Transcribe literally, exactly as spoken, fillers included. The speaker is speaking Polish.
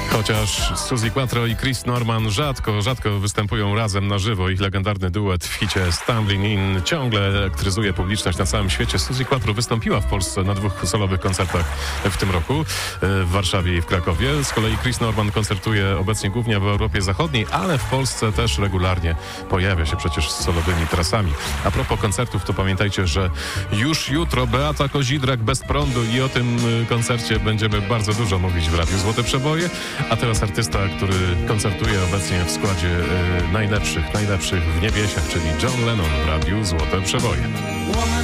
Chociaż Suzi Quatro i Chris Norman rzadko, rzadko występują razem na żywo, ich legendarny duet w hicie Stumbling In ciągle elektryzuje publiczność na całym świecie. Suzi Quatro wystąpiła w Polsce na dwóch solowych koncertach w tym roku, w Warszawie i w Krakowie. Z kolei Chris Norman koncertuje obecnie głównie w Europie Zachodniej, ale w Polsce też regularnie pojawia się przecież z solowymi trasami. A propos koncertów, to pamiętajcie, że już jutro Beata Kozidrak bez prądu i o tym koncercie będziemy bardzo dużo mówić w Radiu Złote Przeboje. A teraz artysta, który koncertuje obecnie w składzie y, najlepszych, najlepszych w niebiesiach, czyli John Lennon w Radiu Złote Przeboje.